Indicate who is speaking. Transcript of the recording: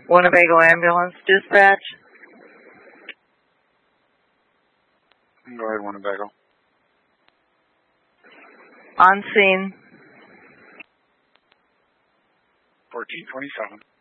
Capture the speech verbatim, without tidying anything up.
Speaker 1: Winnebago Ambulance Dispatch.
Speaker 2: Go ahead, Winnebago.
Speaker 1: On scene.
Speaker 2: fourteen twenty-seven.